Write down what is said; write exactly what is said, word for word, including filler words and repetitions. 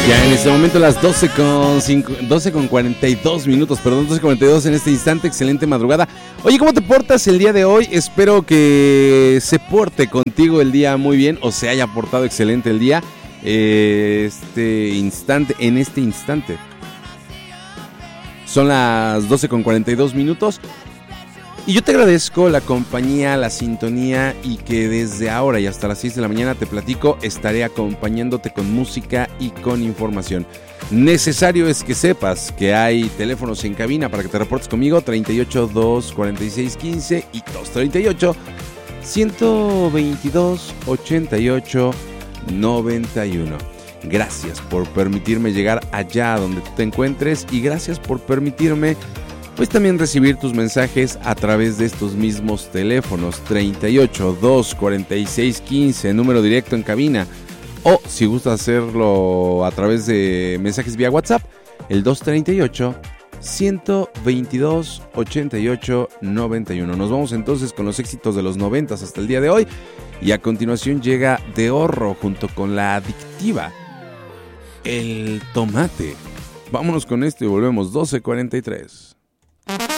Ya en este momento las doce con, cinco, doce con cuarenta y dos minutos, perdón, doce con cuarenta y dos en este instante, excelente madrugada. Oye, ¿cómo te portas el día de hoy? Espero que se porte contigo el día muy bien o se haya portado excelente el día. Eh, este instante, en este instante. Son las doce con cuarenta y dos minutos. Y yo te agradezco la compañía, la sintonía y que desde ahora y hasta las seis de la mañana te platico, estaré acompañándote con música y con información. Necesario es que sepas que hay teléfonos en cabina para que te reportes conmigo, treinta y ocho, dos cuarenta y seis, quince y dos treinta y ocho, ciento veintidós, ochenta y ocho, noventa y uno. Gracias por permitirme llegar allá donde tú te encuentres y gracias por permitirme pues también recibir tus mensajes a través de estos mismos teléfonos, treinta y ocho, dos cuarenta y seis, quince, número directo en cabina, o si gustas hacerlo a través de mensajes vía WhatsApp, el dos treinta y ocho, ciento veintidós, ochenta y ocho, noventa y uno. Nos vamos entonces con los éxitos de los noventas hasta el día de hoy, y a continuación llega De Horro junto con la adictiva, El Tomate. Vámonos con esto y volvemos, doce cuarenta y tres.